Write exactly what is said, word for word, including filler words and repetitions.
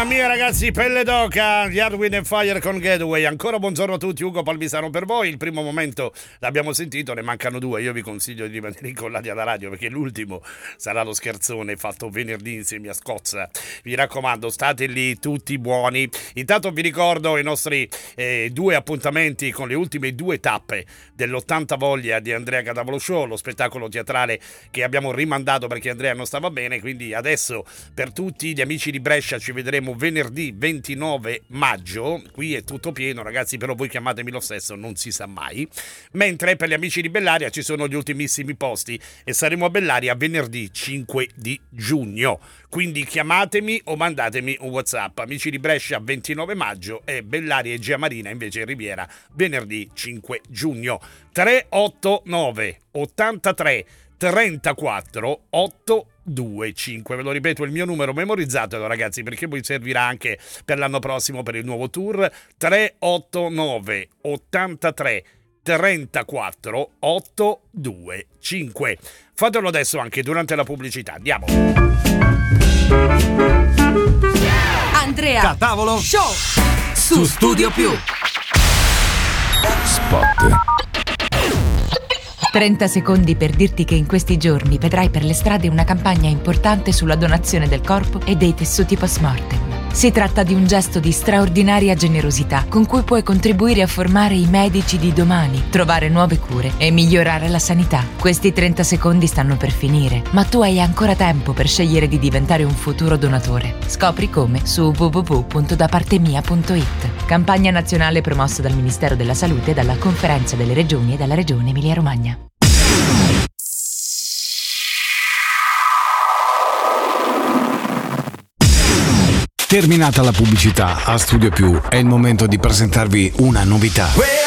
Mamma mia ragazzi, pelle d'oca, gli Earth, Wind and Fire con Getaway. Ancora buongiorno a tutti, Ugo Palmisano per voi. Il primo momento l'abbiamo sentito, ne mancano due. Io vi consiglio di rimanere incollati alla radio perché l'ultimo sarà lo scherzone fatto venerdì insieme a Scozza. Mi raccomando, state lì tutti buoni. Intanto vi ricordo i nostri eh, due appuntamenti con le ultime due tappe dell'ottanta voglia di Andrea Cadavolo Show, lo spettacolo teatrale che abbiamo rimandato perché Andrea non stava bene. Quindi adesso per tutti gli amici di Brescia ci vedremo venerdì ventinove maggio. Qui è tutto pieno ragazzi, però voi chiamatemi lo stesso, non si sa mai. Mentre per gli amici di Bellaria ci sono gli ultimissimi posti e saremo a Bellaria venerdì cinque di giugno. Quindi chiamatemi o mandatemi un WhatsApp. Amici di Brescia ventinove maggio e Bellaria e Giamarina invece Riviera venerdì cinque giugno. Tre otto nove ottantatré trentaquattro ottocentoventicinque. Ve lo ripeto, il mio numero, memorizzatelo ragazzi perché poi servirà anche per l'anno prossimo per il nuovo tour. Tre otto nove ottantatré trentaquattro ottocentoventicinque. Fatelo adesso anche durante la pubblicità. Andiamo. Andrea Catavolo Show su Studio Più. Spot. trenta secondi per dirti che in questi giorni vedrai per le strade una campagna importante sulla donazione del corpo e dei tessuti post-mortem. Si tratta di un gesto di straordinaria generosità con cui puoi contribuire a formare i medici di domani, trovare nuove cure e migliorare la sanità. Questi trenta secondi stanno per finire, ma tu hai ancora tempo per scegliere di diventare un futuro donatore. Scopri come su w w w punto da parte mia punto i t. Campagna nazionale promossa dal Ministero della Salute e dalla Conferenza delle Regioni e dalla Regione Emilia-Romagna. Terminata la pubblicità, a Studio Più è il momento di presentarvi una novità.